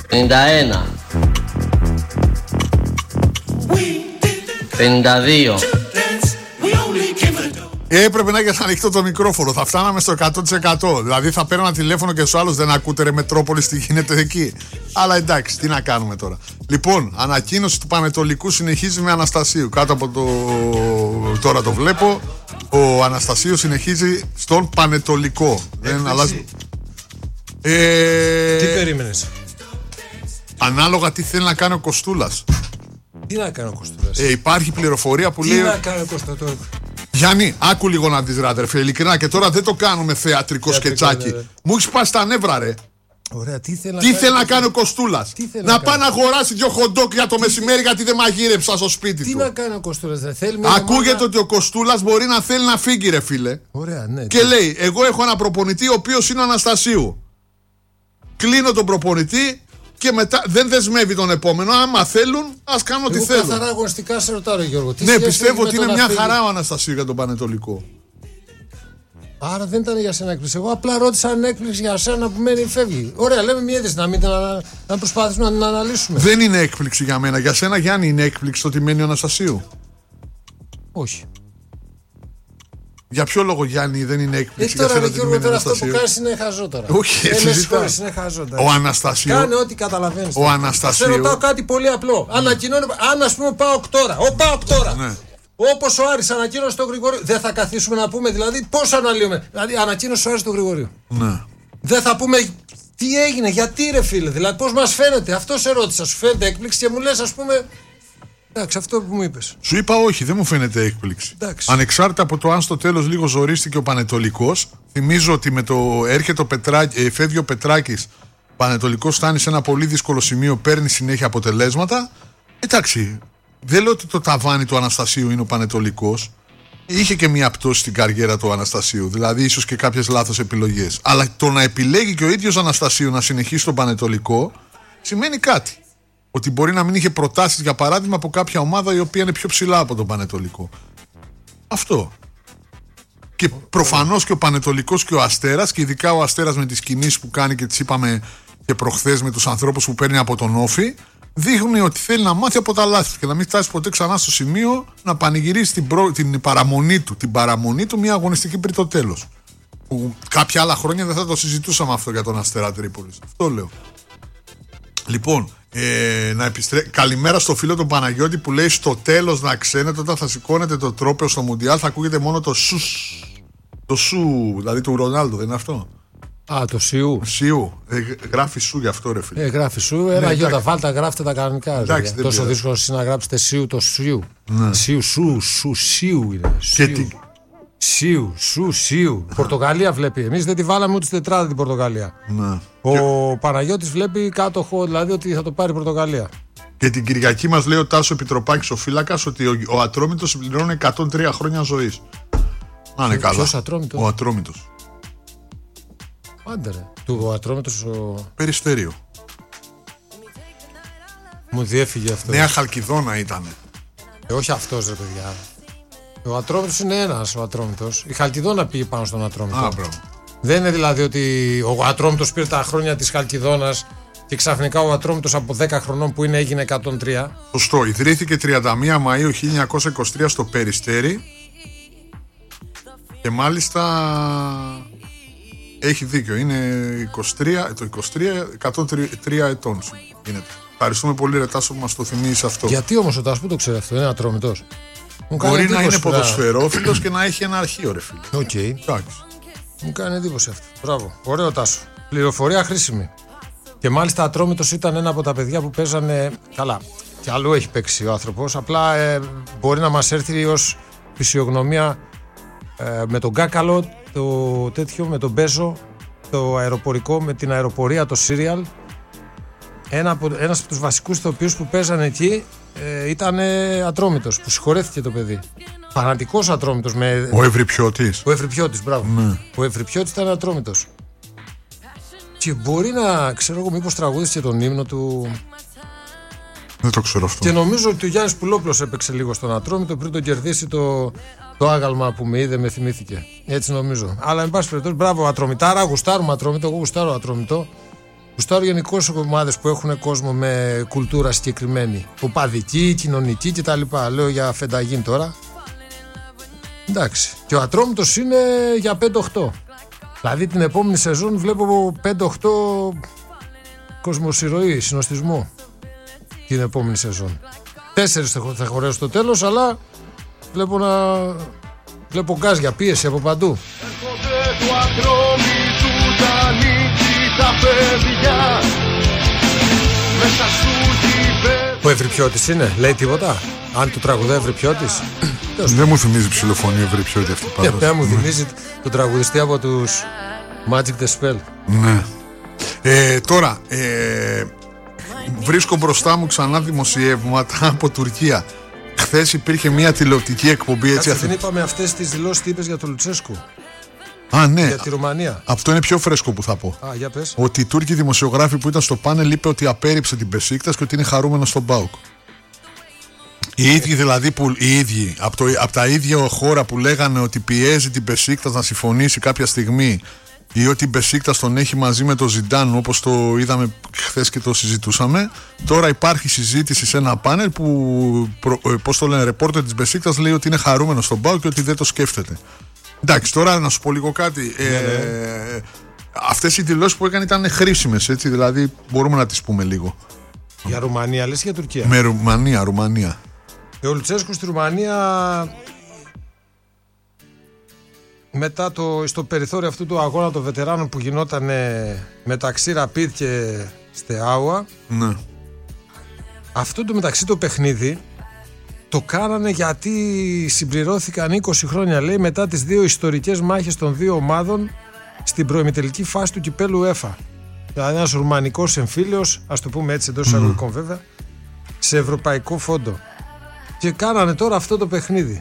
51 52. Έπρεπε να έχεις ανοιχτό το μικρόφωνο. Θα φτάναμε στο 100%. Δηλαδή θα παίρνω ένα τηλέφωνο και στους άλλους δεν ακούτε ρε Μετρόπολης τι γίνεται εκεί. Αλλά εντάξει, τι να κάνουμε τώρα. Λοιπόν, ανακοίνωση του Πανετολικού συνεχίζει με Αναστασίου. Κάτω από το. Τώρα το βλέπω. Ο Αναστασίου συνεχίζει στον Πανετολικό. Δεν αλλάζει. Τι περίμενες? Ανάλογα τι θέλει να κάνει ο Κοστούλας. Τι να κάνει ο Κοστούλας? Υπάρχει πληροφορία που τι λέει. Τι να κάνει ο Κοστούλας? Γιάννη, άκου λίγο να δεις ρε αδερφέ, ειλικρινά, και τώρα δεν το κάνουμε θεατρικό σκετσάκι. Ναι. Μου έχει πάει στα νεύρα ρε. Ωραία, τι θέλει να κάνει ο Κοστούλας? Να πάει να αγοράσει 2 χοντόκ για το μεσημέρι γιατί δεν μαγείρεψα στο σπίτι του. Τι να κάνει ο Κοστούλας? Ακούγεται ότι ο Κοστούλας μπορεί να θέλει να φύγει ρε φίλε. Ωραία, ναι. Και λέει, εγώ έχω ένα προπονητή ο οποίος είναι ο Αναστασίου. Κλείνω τον προπονητή και μετά δεν δεσμεύει τον επόμενο. Άμα θέλουν, ας κάνουν ό,τι θέλουν. Καθαρά αγωνιστικά σε ρωτάω, Γιώργο. Ναι, πιστεύω ότι είναι μια χαρά ο Αναστασίου για τον Πανετολικό. Άρα δεν ήταν για σένα έκπληξη. Εγώ απλά ρώτησα αν έκπληξη για σένα που μένει ή φεύγει. Ωραία, λέμε μια είδηση να προσπαθήσουμε να την αναλύσουμε. Δεν είναι έκπληξη για μένα. Για σένα, Γιάννη, είναι έκπληξη το ότι μένει ο Αναστασίου? Όχι. Για ποιο λόγο, Γιάννη, δεν είναι έκπληξη? Τώρα, Γιώργο, τώρα αυτό που κάνεις είναι χαζό τώρα. Όχι, έτσι είναι χαζό τώρα. Ο Αναστασίου. Κάνε ό,τι καταλαβαίνεις. Ο Αναστασίου. Σε ρωτάω κάτι πολύ απλό. Ανακοινώνει, αν ας πούμε πάω τώρα. Ναι. Όπως ο Άρης ανακοίνωσε τον Γρηγορίου. Δεν θα καθίσουμε να πούμε δηλαδή πώς αναλύουμε? Δηλαδή ανακοίνωσε ο Άρης τον Γρηγορίου. Ναι. Δεν θα πούμε τι έγινε, γιατί ρε φίλε, δηλαδή πώς μας φαίνεται? Αυτό σε ρώτησα, σου φαίνεται έκπληξη και μου λες ας πούμε. Εντάξει, αυτό που μου είπες. Σου είπα όχι, δεν μου φαίνεται έκπληξη. Εντάξει. Ανεξάρτητα από το αν στο τέλος λίγο ζορίστηκε ο Πανετολικός, θυμίζω ότι με το έρχεται φεύγει ο Πετράκης, ο Πανετολικός φτάνει σε ένα πολύ δύσκολο σημείο, παίρνει συνέχεια αποτελέσματα. Εντάξει, δεν λέω ότι το ταβάνι του Αναστασίου είναι ο Πανετολικός. Είχε και μια πτώση στην καριέρα του Αναστασίου, δηλαδή ίσως και κάποιες λάθος επιλογές. Αλλά το να επιλέγει και ο ίδιος Αναστασίου να συνεχίσει τον Πανετολικό σημαίνει κάτι. Ότι μπορεί να μην είχε προτάσεις, για παράδειγμα, από κάποια ομάδα η οποία είναι πιο ψηλά από τον Πανετολικό. Αυτό. Και προφανώς και ο Πανετολικός και ο Αστέρας, και ειδικά ο Αστέρας με τις κινήσεις που κάνει και τις είπαμε και προχθές με τους ανθρώπους που παίρνει από τον Όφη, δείχνει ότι θέλει να μάθει από τα λάθη του και να μην φτάσει ποτέ ξανά στο σημείο να πανηγυρίσει την παραμονή του μια αγωνιστική πριν το τέλος. Που κάποια άλλα χρόνια δεν θα το συζητούσαμε αυτό για τον Αστέρα Τρίπολης. Αυτό λέω. Λοιπόν, καλημέρα στο φίλο τον Παναγιώτη που λέει στο τέλος να ξέρετε όταν θα σηκώνετε το τρόπαιο στο Μουντιάλ θα ακούγεται μόνο το σους. Το σου, δηλαδή του Ρονάλντο, δεν είναι αυτό? Α, το Σιού. Σιού. Γράφει σου γι' αυτό ρε φίλε. Γράφει σου, ένα γιώτα βάλτα, γράφτε τα κανονικά. Τόσο δύσκολο να γράψετε Σιού το Σιού. Σιού, Σιού είναι. Σιού. Πορτογαλία βλέπει. Εμείς δεν τη βάλαμε ούτε στην τετράδα την Πορτογαλία. Ναι. Ο Παναγιώτης βλέπει κάτοχο, δηλαδή ότι θα το πάρει η Πορτογαλία. Και την Κυριακή μας λέει ο Τάσο Επιτροπάκης ο Φύλακας ότι ο Ατρόμητος συμπληρώνει 103 χρόνια ζωής. Να είναι καλά. Ποιος Ατρόμητος? Ο Ατρόμητος. Άντε ρε. Ο Ατρόμητος Περιστέριο. Μου διέφυγε αυτό. Νέα Χαλκιδόνα ήταν. Όχι αυτός ρε παιδιά. Ο Ατρόμητος είναι ένας ο Ατρόμητος. Η Χαλκιδόνα πήγε πάνω στον Ατρόμητο. Δεν είναι δηλαδή ότι ο Ατρόμητος πήρε τα χρόνια της Χαλκιδόνας και ξαφνικά ο Ατρόμητος από 10 χρονών που είναι έγινε 103. Σωστό. Ιδρύθηκε 31 Μαΐου 1923 στο Περιστέρι και μάλιστα έχει δίκιο. Είναι 103 ετών. Γίνεται. Ευχαριστούμε πολύ ρε Τάσο που μας το θυμίζεις αυτό. Γιατί όμως ο Τάσο που το ξέρει αυτό? Είναι Ατρόμητος. Μπορεί να είναι ποδοσφαιρόφιλος και να έχει ένα αρχείο ρε φίλε. Οκ. Εντάξει. Μου κάνει εντύπωση αυτό. Μπράβο. Ωραίο Τάσο. Πληροφορία χρήσιμη. Και μάλιστα Ατρόμητος ήταν ένα από τα παιδιά που παίζανε. Καλά. Και αλλού έχει παίξει ο άνθρωπος. Απλά μπορεί να μας έρθει ως φυσιογνωμία με τον Γκάκαλο, το τέτοιο, με τον Μπέζο, το αεροπορικό, με την αεροπορία, το Σύριαλ. Ένας από τους βασικούς ηθοποιούς που παίζανε εκεί ήταν Ατρόμητος, που συγχωρέθηκε το παιδί. Φανατικός Ατρόμητος. Ο Ευρυπιώτης. Ο Ευρυπιώτης, μπράβο. Ναι. Ο Ευρυπιώτης ήταν Ατρόμητος. Και μπορεί να, ξέρω εγώ, μήπως τραγούδισε τον ύμνο του. Δεν το ξέρω αυτό. Και νομίζω ότι ο Γιάννης Πουλόπουλος έπαιξε λίγο στον Ατρόμητο πριν τον κερδίσει το άγαλμα που με είδε, με θυμήθηκε. Έτσι νομίζω. Αλλά εν πάση περιπτώσει, μπράβο Ατρομητάρα, γουστάρουμε Ατρόμητο. Εγώ γουστάρω Ατρόμητο. Γουστάρω γενικώς ομάδες που έχουν κόσμο με κουλτούρα συγκεκριμένη. Οπαδική, κοινωνική κτλ. Λέω για Φενταγίν τώρα. Εντάξει. Και ο Ατρόμητος είναι για 5-8. Δηλαδή την επόμενη σεζόν βλέπω 5-8 κοσμοσυρωή, συνοστισμό. Την επόμενη σεζόν. 4 θα χωρέσω στο τέλος, αλλά βλέπω γκάζια, πίεση από παντού. Έρχονται του Ατρόμητου τα νίκη τα παιδιά. Μέσα σου γηπέδο. Ο Ευρυπιώτης είναι, λέει τίποτα? Αν το τραγουδάει Ευρυπιώτης. Δεν μου θυμίζει ψηλοφωνία Ευρυπιώτη αυτή πάντως. Δεν μου θυμίζει τον τραγουδιστή από τους Magic the Spell. Ναι. Τώρα, βρίσκω μπροστά μου ξανά δημοσιεύματα από Τουρκία. Χθες υπήρχε μια τηλεοπτική εκπομπή έτσι. Δεν είπαμε αυτές τις δηλώσεις τι είπες για τον Λουτσέσκου? Α, ναι. Για τη Ρουμανία. Αυτό είναι πιο φρέσκο που θα πω. Α, για πες. Ότι οι Τούρκοι δημοσιογράφοι που ήταν στο πάνελ είπε ότι απέρριψε την Μπεσίκτας και ότι είναι χαρούμενο στον ΠΑΟΚ. Οι ίδιοι δηλαδή από τα ίδια χώρα που λέγανε ότι πιέζει την Μπεσίκτας να συμφωνήσει κάποια στιγμή ή ότι η Μπεσίκτας τον έχει μαζί με τον Ζιντάν, όπως το είδαμε χθες και το συζητούσαμε. Τώρα υπάρχει συζήτηση σε ένα πάνελ που πώς το λένε, ρεπόρτερ της Μπεσίκτας λέει ότι είναι χαρούμενο στον ΠΑΟΚ και ότι δεν το σκέφτεται. Εντάξει, τώρα να σου πω λίγο κάτι. Αυτές οι δηλώσεις που έκανε ήταν χρήσιμες, έτσι, δηλαδή μπορούμε να τις πούμε λίγο. Για Ρουμανία λες ή για Τουρκία? Με Ρουμανία. Ο Λουτσέσκου στη Ρουμανία, μετά στο περιθώριο αυτού του αγώνα των βετεράνων που γινόταν μεταξύ Ραπίδ και Στεάουα, ναι. Αυτό το μεταξύ το παιχνίδι το κάνανε γιατί συμπληρώθηκαν 20 χρόνια, λέει, μετά τις δύο ιστορικές μάχες των δύο ομάδων στην προημιτελική φάση του κυπέλου UEFA. Δηλαδή ένας ρουμανικός εμφύλιος, ας το πούμε έτσι εντός εισαγωγικών βέβαια, σε ευρωπαϊκό φόντο. Και κάνανε τώρα αυτό το παιχνίδι.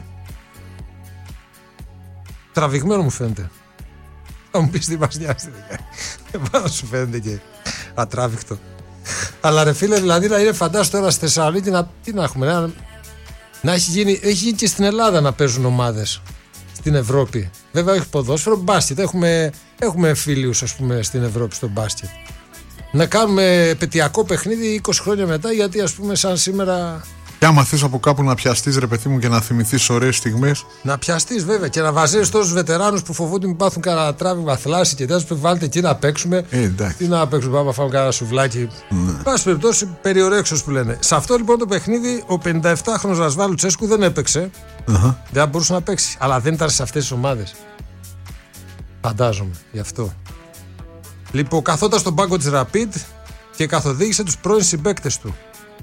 Τραβηγμένο μου φαίνεται. Θα μου πεις τι μας νοιάζει. Πάνω σου φαίνεται και ατράβηκτο. Αλλά ρε φίλε, δηλαδή να είναι φαντάσου τώρα στη Θεσσαλονίκη τι να έχουμε, να έχει γίνει και στην Ελλάδα να παίζουν ομάδες στην Ευρώπη. Βέβαια όχι ποδόσφαιρο, μπάσκετ. Έχουμε φίλους ας πούμε στην Ευρώπη στο μπάσκετ. Να κάνουμε επαιτειακό παιχνίδι 20 χρόνια μετά, γιατί ας πούμε σαν σήμερα. Και άμα θες από κάπου να πιαστείς ρε παιδί μου και να θυμηθείς ωραίες στιγμές. Να πιαστείς βέβαια και να βαζέσεις τόσους βετεράνους που φοβούνται μην πάθουν κανένα τράβημα, θλάση και τέτοια. Βάλτε εκεί να παίξουμε. Τι να παίξουμε, πάμε να φάμε κανένα σουβλάκι. Πάση περιπτώσει, περιορέξος που λένε. Σε αυτό λοιπόν το παιχνίδι ο 57χρονος Ρασβάλ Λουτσέσκου δεν έπαιξε. Δεν μπορούσε να παίξει. Αλλά δεν ήταν σε αυτές τις ομάδες. Φαντάζομαι γι' αυτό. Λοιπόν, καθόταν στον πάγκο της Rapid και καθοδήγησε τους πρώην συμπαίκτες του.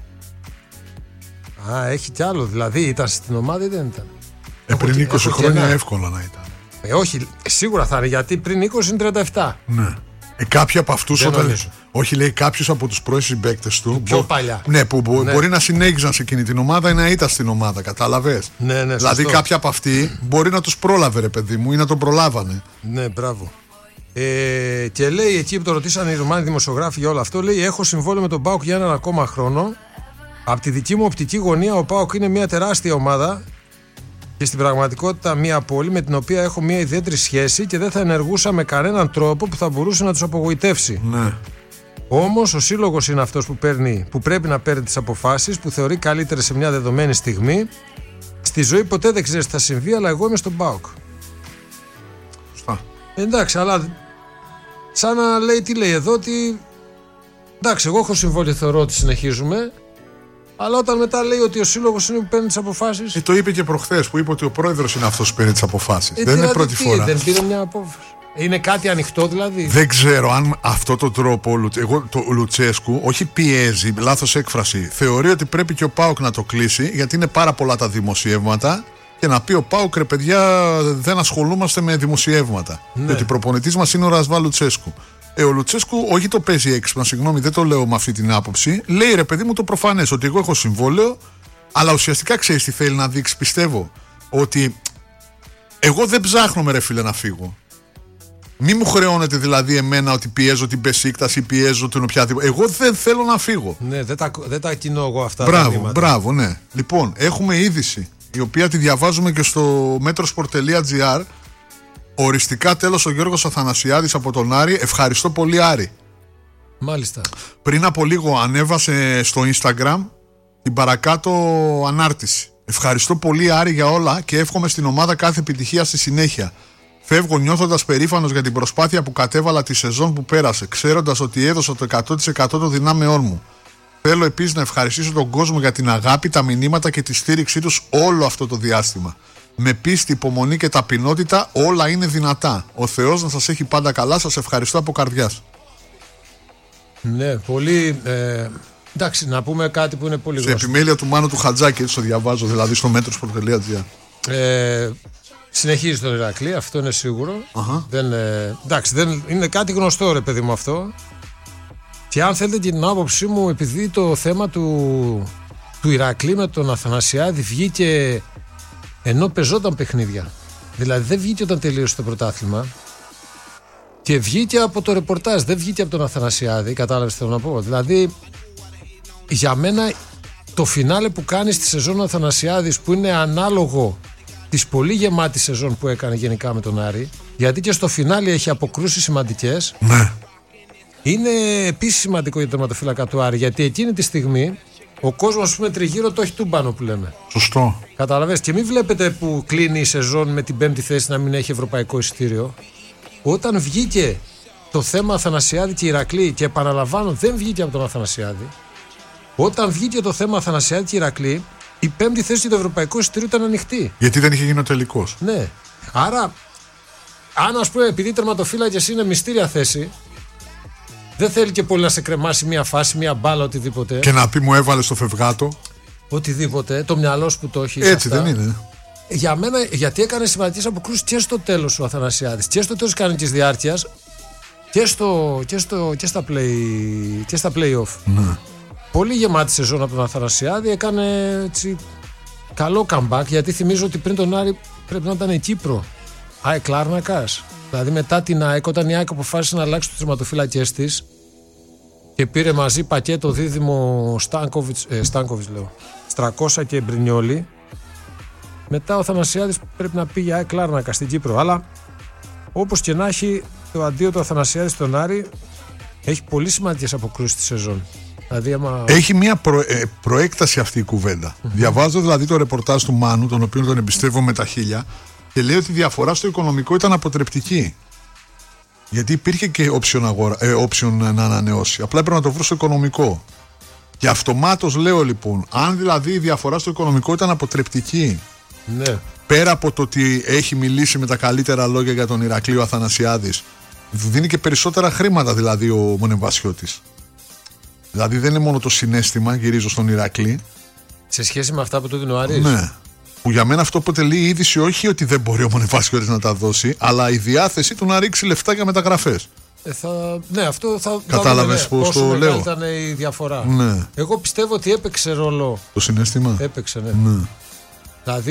Α, έχει κι άλλο. Δηλαδή ήταν στην ομάδα ή δεν ήταν? Πριν 20 χρόνια εύκολα να ήταν. Όχι, σίγουρα θα είναι, γιατί πριν 20 είναι 37. Ναι. Κάποιοι από αυτούς όχι, λέει κάποιους από τους πρώην συμπαίκτες του. Πιο παλιά. Ναι, που μπορεί να συνέχιζαν σε εκείνη την ομάδα ή να ήταν στην ομάδα, κατάλαβες. Ναι, δηλαδή κάποιοι από αυτοί μπορεί να τους πρόλαβε, ρε παιδί μου, ή να τον προλάβανε. Ναι, μπράβο. Και λέει εκεί που το ρωτήσαν οι Ρουμάνοι δημοσιογράφοι για όλο αυτό, λέει: έχω συμβόλαιο με τον ΠΑΟΚ για έναν ακόμα χρόνο. Από τη δική μου οπτική γωνία, ο ΠΑΟΚ είναι μια τεράστια ομάδα και στην πραγματικότητα μια πόλη με την οποία έχω μια ιδιαίτερη σχέση και δεν θα ενεργούσα με κανέναν τρόπο που θα μπορούσε να τους απογοητεύσει. Ναι. Όμως ο σύλλογος είναι αυτός που πρέπει να παίρνει τις αποφάσεις που θεωρεί καλύτερες σε μια δεδομένη στιγμή. Στη ζωή ποτέ δεν ξέρεις τι θα συμβεί, αλλά εγώ είμαι στον ΠΑΟΚ. Σωστά. Εντάξει, αλλά σαν να λέει, τι λέει εδώ, ότι εντάξει, εγώ έχω συμβόλαιο, θεωρώ ότι συνεχίζουμε. Αλλά όταν μετά λέει ότι ο σύλλογος είναι που παίρνει τις αποφάσεις. Το είπε και προχθές που είπε ότι ο πρόεδρος είναι αυτός που παίρνει τις αποφάσεις. Δεν είναι πρώτη φορά. Δεν πήρε μια απόφαση. Είναι κάτι ανοιχτό δηλαδή. Δεν ξέρω αν αυτό το τρόπο ο Λουτσέσκου όχι πιέζει, λάθος έκφραση. Θεωρεί ότι πρέπει και ο ΠΑΟΚ να το κλείσει, γιατί είναι πάρα πολλά τα δημοσιεύματα. Και να πει ο ΠΑΟΚ, ρε παιδιά, δεν ασχολούμαστε με δημοσιεύματα. Ναι. Ναι. Ότι προπονητής μας είναι ο Ρασβάλ Λουτσέσκου. Ο Λουτσέσκου όχι το παίζει έξυπνα, συγγνώμη, δεν το λέω με αυτή την άποψη. Λέει, ρε παιδί μου, το προφανές, ότι εγώ έχω συμβόλαιο, αλλά ουσιαστικά ξέρεις τι θέλει να δείξει, πιστεύω. Ότι εγώ δεν ψάχνω, ρε φίλε, να φύγω. Μη μου χρεώνετε δηλαδή εμένα ότι πιέζω την Μπεσίκτας ή πιέζω την οποιαδήποτε. Εγώ δεν θέλω να φύγω. Ναι, δεν τα κοινώ εγώ αυτά. Μπράβο, ναι. Λοιπόν, έχουμε είδηση, η οποία τη διαβάζουμε και στο metrosport.gr. Οριστικά τέλος ο Γιώργος Αθανασιάδης από τον Άρη. Ευχαριστώ πολύ, Άρη. Μάλιστα. Πριν από λίγο ανέβασε στο Instagram την παρακάτω ανάρτηση. Ευχαριστώ πολύ Άρη για όλα και εύχομαι στην ομάδα κάθε επιτυχία στη συνέχεια. Φεύγω νιώθοντας περήφανος για την προσπάθεια που κατέβαλα τη σεζόν που πέρασε, ξέροντας ότι έδωσα το 100% των δυνάμεών μου. Θέλω επίσης να ευχαριστήσω τον κόσμο για την αγάπη, τα μηνύματα και τη στήριξή τους όλο αυτό το διάστημα. Με πίστη, υπομονή και ταπεινότητα όλα είναι δυνατά. Ο Θεός να σας έχει πάντα καλά, σας ευχαριστώ από καρδιάς. Ναι, πολύ... εντάξει, να πούμε κάτι που είναι πολύ Σε γνωστό. επιμέλεια του Μάνου του Χατζάκη, έτσι το διαβάζω, δηλαδή στο metrosport.gr. Συνεχίζει τον Ηρακλή, αυτό είναι σίγουρο. Εντάξει, είναι κάτι γνωστό, ρε παιδί μου, αυτό. Και αν θέλετε την άποψή μου, επειδή το θέμα του Ηρακλή με τον Αθανασιάδη βγήκε ενώ πεζόταν παιχνίδια. Δηλαδή δεν βγήκε όταν τελείωσε το πρωτάθλημα. Και βγήκε από το ρεπορτάζ, δεν βγήκε από τον Αθανασιάδη, κατάλαβες τι θέλω να πω. Δηλαδή, για μένα το φινάλε που κάνει στη σεζόν ο Αθανασιάδης, που είναι ανάλογο της πολύ γεμάτης σεζόν που έκανε γενικά με τον Άρη, γιατί και στο φινάλε έχει αποκρούσεις σημαντικές. Ναι. Είναι επίσης σημαντικό για τον τερματοφύλακα του Άρη, γιατί εκείνη τη στιγμή ο κόσμος, ας πούμε, τριγύρω το έχει τούμπανο που λέμε. Σωστό. Καταλαβαίνεις, και μην βλέπετε που κλείνει η σεζόν με την 5η θέση να μην έχει ευρωπαϊκό εισιτήριο. Όταν βγήκε το θέμα Αθανασιάδη και Ηρακλή, και επαναλαμβάνω, δεν βγήκε από τον Αθανασιάδη. Όταν βγήκε το θέμα Αθανασιάδη και Ηρακλή, η 5η θέση του ευρωπαϊκού εισιτήριου ήταν ανοιχτή. Γιατί δεν είχε γίνει ο τελικός. Ναι. Άρα, αν, ας πούμε, επειδή τερματοφύλακες είναι μυστήρια θέση, δεν θέλει και πολύ να σε κρεμάσει μια φάση, μια μπάλα, οτιδήποτε. Και να πει μου έβαλε στο φευγάτο. Οτιδήποτε, το μυαλό σου που το έχει. Έτσι δεν είναι. Για μένα, γιατί έκανε σημαντικές αποκρούσεις και στο τέλος ο Αθανασιάδης και στο τέλος της κανονικής διάρκειας και στα play-off. Ναι. Πολύ γεμάτη σεζόν από τον Αθανασιάδη, έκανε έτσι καλό comeback, γιατί θυμίζω ότι πριν τον Άρη πρέπει να ήταν η Κύπρο. ΑΕΚ Λάρνακας. Δηλαδή μετά την ΑΕΚ, όταν η ΑΕΚ αποφάσισε να αλλάξει τους τερματοφύλακες της και πήρε μαζί πακέτο δίδυμο Στρακόσα και Μπρινιόλι, μετά ο Αθανασιάδης πρέπει να πήγε ΑΕΚ Λάρνακα στην Κύπρο. Αλλά όπως και να έχει, το αντίο του Αθανασιάδη στον Άρη έχει πολύ σημαντικές αποκρούσεις στη σεζόν. Δηλαδή, έχει μια προέκταση αυτή η κουβέντα. Διαβάζω δηλαδή το ρεπορτάζ του Μάνου, τον οποίο τον εμπιστεύω με τα χίλια, και λέει ότι η διαφορά στο οικονομικό ήταν αποτρεπτική. Γιατί υπήρχε και option να ανανεώσει. Απλά έπρεπε να το βρω στο οικονομικό. Και αυτομάτως λέω λοιπόν, αν δηλαδή η διαφορά στο οικονομικό ήταν αποτρεπτική, ναι, πέρα από το ότι έχει μιλήσει με τα καλύτερα λόγια για τον Ηρακλή ο Αθανασιάδης, δίνει και περισσότερα χρήματα δηλαδή ο Μονεμβασιώτης. Δηλαδή δεν είναι μόνο το συναίσθημα, γυρίζω στον Ηρακλή. Σε σχέση με αυτά που του δίνει ο Άρης. Ναι. Που για μένα αυτό αποτελεί είδηση, όχι ότι δεν μπορεί ο Μονεμβασιώτης να τα δώσει, αλλά η διάθεση του να ρίξει λεφτά για μεταγραφές. Ναι, αυτό θα. Κατάλαβες πώς το λέω. Ήταν η διαφορά. Ναι. Εγώ πιστεύω ότι έπαιξε ρόλο. Το συναίσθημα. Έπαιξε, ναι. Δηλαδή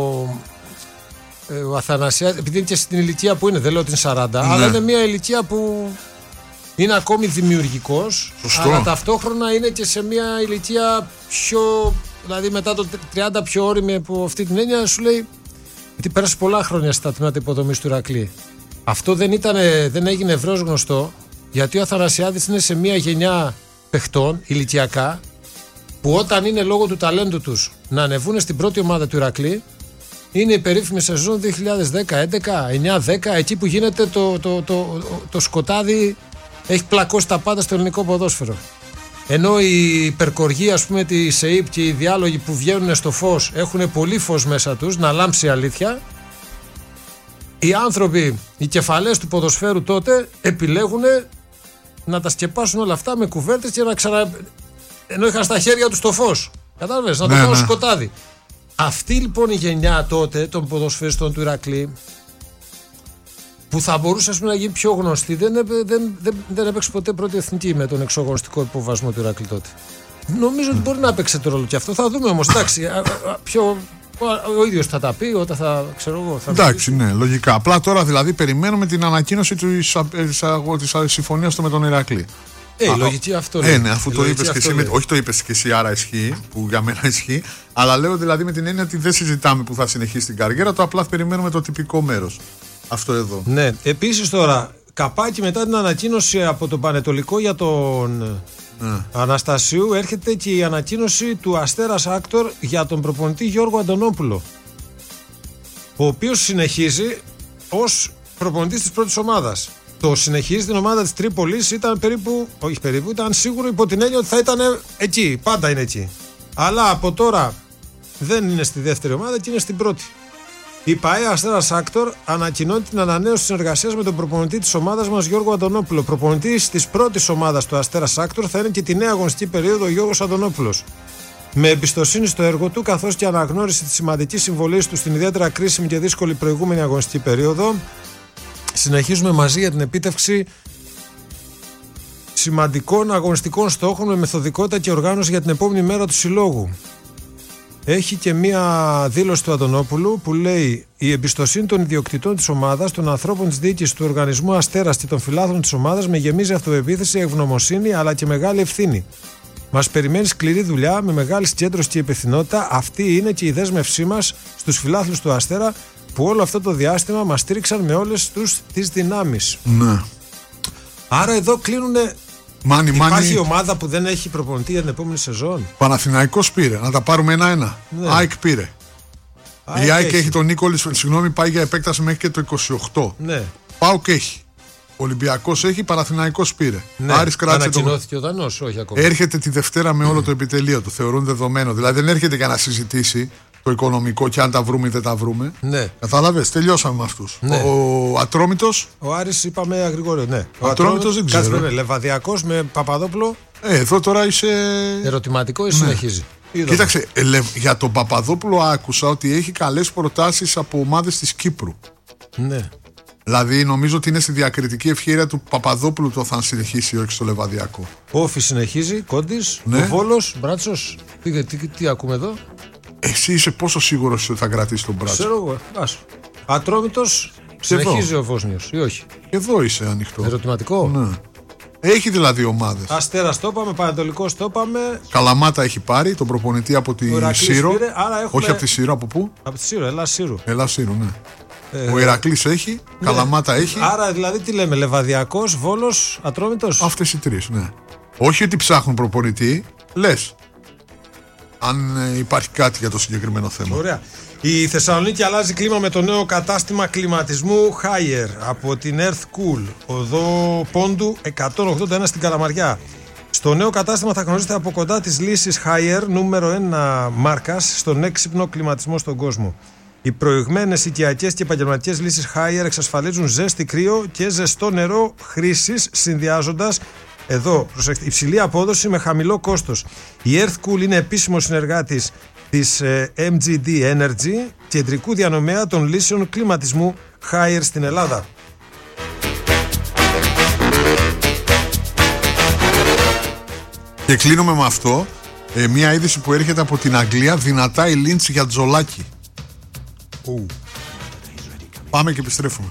ο Αθανασιάδης, επειδή είναι και στην ηλικία που είναι, δεν λέω ότι είναι 40, ναι, αλλά είναι μια ηλικία που είναι ακόμη δημιουργικός. Σωστό. Αλλά ταυτόχρονα είναι και σε μια ηλικία πιο. Δηλαδή μετά το 30 πιο όριμη, από αυτή την έννοια σου λέει. Γιατί πέρασε πολλά χρόνια στα τμήματα υποδομής του Ηρακλή. Αυτό δεν έγινε ευρέως γνωστό, γιατί ο Αθανασιάδης είναι σε μια γενιά παιχτών ηλικιακά, που όταν είναι λόγω του ταλέντου τους να ανεβούν στην πρώτη ομάδα του Ηρακλή, είναι η περίφημη σεζόν 2010, 11, 9-10, εκεί που γίνεται το σκοτάδι, έχει πλακώσει τα πάντα στο ελληνικό ποδόσφαιρο. Ενώ η υπερκοργία, ας πούμε, τη ΣΕΙΠ και οι διάλογοι που βγαίνουν στο φως έχουν πολύ φως μέσα τους, να λάμψει η αλήθεια. Οι άνθρωποι, οι κεφαλές του ποδοσφαίρου τότε επιλέγουν να τα σκεπάσουν όλα αυτά με κουβέρτες και να ενώ είχαν στα χέρια τους το φως. Κατάλαβες, να το κάνουν σκοτάδι. Αυτή λοιπόν η γενιά τότε των ποδοσφαιριστών του Ηρακλή, που θα μπορούσε, ας πούμε, να γίνει πιο γνωστή, δεν έπαιξε ποτέ πρώτη εθνική με τον εξωγωνιστικό υποβασμό του Ηρακλή τότε. Νομίζω ότι μπορεί να παίξει το ρόλο και αυτό. Θα δούμε όμως. Εντάξει, ο ίδιος θα τα πει όταν ξέρω εγώ. Εντάξει, ναι, λογικά. Απλά τώρα δηλαδή περιμένουμε την ανακοίνωση της συμφωνίας του με τον Ηρακλή. Η λογική αυτό είναι. Ναι, αφού το είπες και εσύ, όχι το είπες και εσύ, άρα ισχύει, που για μένα ισχύει, αλλά λέω δηλαδή με την έννοια ότι δεν συζητάμε που θα συνεχίσει την καριέρα του, απλά περιμένουμε το τυπικό μέρος. Αυτό εδώ. Ναι, επίσης τώρα Καπάκι μετά την ανακοίνωση από τον Πανετολικό για τον Αναστασίου, έρχεται και η ανακοίνωση του Αστέρας Άκτορ για τον προπονητή Γιώργο Αντωνόπουλο, ο οποίος συνεχίζει ως προπονητής της πρώτης ομάδας. Το συνεχίζει την ομάδα της Τρίπολης ήταν ήταν σίγουρο υπό την έννοια ότι θα ήταν εκεί, πάντα είναι εκεί. Αλλά από τώρα δεν είναι στη δεύτερη ομάδα και είναι στην πρώτη. Η ΠΑΕ Αστέρας Άκτορ ανακοινώνει την ανανέωση της συνεργασίας με τον προπονητή της ομάδας μας Γιώργο Αντωνόπουλο. Προπονητής της πρώτης ομάδας του Αστέρας Άκτορ θα είναι και τη νέα αγωνιστική περίοδο ο Γιώργος Αντωνόπουλος. Με εμπιστοσύνη στο έργο του, καθώς και αναγνώριση της σημαντικής συμβολής του στην ιδιαίτερα κρίσιμη και δύσκολη προηγούμενη αγωνιστική περίοδο, συνεχίζουμε μαζί για την επίτευξη σημαντικών αγωνιστικών στόχων με μεθοδικότητα και οργάνωση για την επόμενη μέρα του συλλόγου. Έχει και μία δήλωση του Αντωνόπουλου που λέει: η εμπιστοσύνη των ιδιοκτητών της ομάδας, των ανθρώπων της διοίκησης του οργανισμού Αστέρας και των φιλάθλων της ομάδας με γεμίζει αυτοπεποίθηση, ευγνωμοσύνη αλλά και μεγάλη ευθύνη. Μας περιμένει σκληρή δουλειά με μεγάλη συγκέντρωση και υπευθυνότητα. Αυτή είναι και η δέσμευσή μας στους φιλάθλους του Αστέρα που όλο αυτό το διάστημα μας στήριξαν με όλες τους τις δυνάμεις. Ναι. Άρα εδώ κλείνουνε. Υπάρχει ομάδα που δεν έχει προπονητή για την επόμενη σεζόν. Παναθηναϊκός πήρε. Να τα πάρουμε ένα-ένα. Ναι. ΑΕΚ πήρε. Η ΑΕΚ έχει τον Νίκολη, πάει για επέκταση μέχρι και το 28. Ναι. ΠΑΟΚ έχει. Ολυμπιακός έχει, Παναθηναϊκός πήρε. Ναι. Άρης κράτησε. Ανακοινώθηκε ο Δανός, όχι ακόμα. Έρχεται τη Δευτέρα με όλο το επιτελείο του. Θεωρούν δεδομένο. Δηλαδή δεν έρχεται για να συζητήσει το οικονομικό και αν τα βρούμε ή δεν τα βρούμε. Ναι. Κατάλαβες, τελειώσαμε με αυτούς. Ναι. Ο Ατρόμητος. Ο Άρης είπαμε Αγρηγόριο, ναι. Ο Ατρόμητος δεν ξέρω. Κάτσε, Λεβαδιακός με Παπαδόπουλο. Εδώ τώρα είσαι. Ερωτηματικό ή συνεχίζει. Κοίταξε, για τον Παπαδόπουλο άκουσα ότι έχει καλές προτάσεις από ομάδες της Κύπρου. Ναι. Δηλαδή νομίζω ότι είναι στη διακριτική ευχέρεια του Παπαδόπουλου το θα συνεχίσει ή όχι στο Λεβαδιακό. Όφη συνεχίζει, Κόντις, ναι. Ο Βόλος, Μπράτσος. Τι ακούμε εδώ. Εσύ είσαι πόσο σίγουρος ότι θα κρατήσει τον Μπράτσο? Ξέρω εγώ. Ατρόμητος συνεχίζει ο Βόσνιος ή όχι? Εδώ είσαι ανοιχτό. Ερωτηματικό. Ναι. Έχει δηλαδή ομάδες. Αστέρας το είπαμε, Πανετολικός το είπαμε. Καλαμάτα έχει πάρει τον προπονητή από τη Σύρο. Πήρε, άρα έχουμε... Όχι από τη Σύρο, από πού? Από τη Σύρο, Ελλάς Σύρο. Ελλάς Σύρο, ναι. Ο Ηρακλής έχει, ναι. Καλαμάτα έχει. Άρα δηλαδή τι λέμε, Λεβαδιακός, Βόλος, Ατρόμητος. Αυτές οι τρεις, ναι. Όχι ότι ψάχνουν προπονητή, λες. Αν υπάρχει κάτι για το συγκεκριμένο θέμα. Ωραία. Η Θεσσαλονίκη αλλάζει κλίμα με το νέο κατάστημα κλιματισμού Haier από την Earth Cool, οδό Πόντου 181 στην Καλαμαριά. Στο νέο κατάστημα θα γνωρίζετε από κοντά τις λύσεις Haier, νούμερο 1 μάρκας στον έξυπνο κλιματισμό στον κόσμο. Οι προηγμένες οικιακές και επαγγελματικές λύσεις Haier εξασφαλίζουν ζέστη, κρύο και ζεστό νερό χρήσης, συνδυάζοντας εδώ, προσέξτε, υψηλή απόδοση με χαμηλό κόστος. Η Earth Cool είναι επίσημος συνεργάτης της MGD Energy, κεντρικού διανομέα των λύσεων κλιματισμού Haier στην Ελλάδα. Και κλείνουμε με αυτό, μια είδηση που έρχεται από την Αγγλία, δυνατά η λίντσι για Τζολάκη. Πάμε και επιστρέφουμε.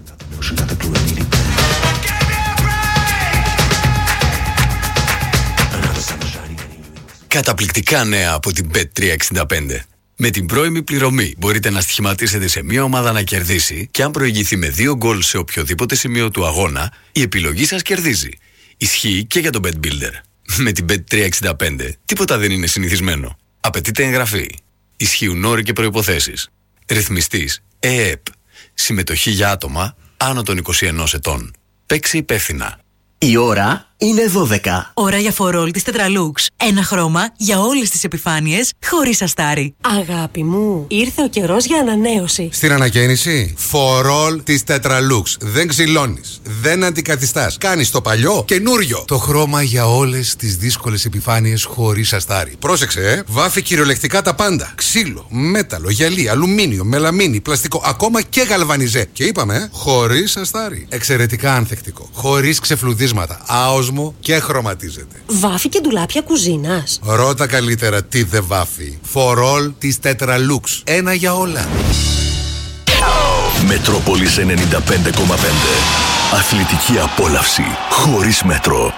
Καταπληκτικά νέα από την Bet365. Με την πρώιμη πληρωμή μπορείτε να στοιχηματίσετε σε μια ομάδα να κερδίσει και αν προηγηθεί με 2 γκολ σε οποιοδήποτε σημείο του αγώνα, η επιλογή σας κερδίζει. Ισχύει και για τον Bet Builder. Με την Bet365 τίποτα δεν είναι συνηθισμένο. Απαιτείται εγγραφή. Ισχύουν όροι και προϋποθέσεις. Ρυθμιστής ΕΕΠ. Συμμετοχή για άτομα άνω των 21 ετών. Παίξε υπεύθυνα. Η ώρα είναι 12. Ώρα για φορόλ της Tetralux. Ένα χρώμα για όλες τις επιφάνειες, χωρίς αστάρι. Αγάπη μου, ήρθε ο καιρός για ανανέωση. Στην ανακαίνιση, φορόλ της Tetralux. Δεν ξυλώνεις, δεν αντικαθιστάς. Κάνεις το παλιό καινούριο. Το χρώμα για όλες τις δύσκολες επιφάνειες χωρίς αστάρι. Πρόσεξε, βάφει κυριολεκτικά τα πάντα. Ξύλο, μέταλλο, γυαλί, αλουμίνιο, μελαμίνι, πλαστικό, ακόμα και γαλβανιζέ. Και είπαμε, χωρίς αστάρι. Εξαιρετικά ανθεκτικό. Χωρίς ξεφλουδίσματα. Άοσμο και χρωματίζεται. Βάφει και ντουλάπια κουζίνας. Ρώτα καλύτερα τι δεν βάφει. Φορόλ της Tetralux. Ένα για όλα. Μετρόπολης 95,5. Αθλητική απόλαυση χωρίς μέτρο.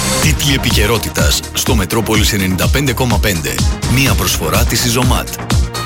Τίτλοι επικαιρότητας στο Μετρόπολης 95,5. Μία προσφορά της Ιζωμάτ.